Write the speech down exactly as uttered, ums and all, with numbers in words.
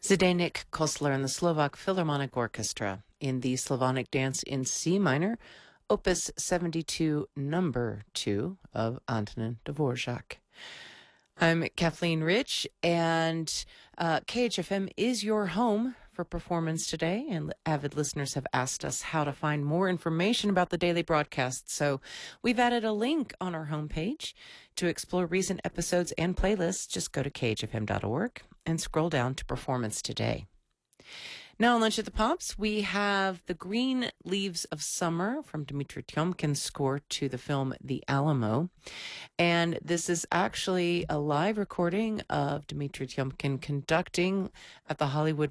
Zdeněk Kosler and the Slovak Philharmonic Orchestra in the Slavonic Dance in C minor, Opus seventy-two, number two of Antonin Dvorak. I'm Kathleen Rich, and uh, K H F M is your home for Performance Today, and avid listeners have asked us how to find more information about the daily broadcast. So we've added a link on our homepage to explore recent episodes and playlists. Just go to K H F M dot org and scroll down to Performance Today. Now on Lunch at the Pops, we have The Green Leaves of Summer from Dmitri Tiomkin's score to the film The Alamo. And this is actually a live recording of Dmitri Tiomkin conducting at the Hollywood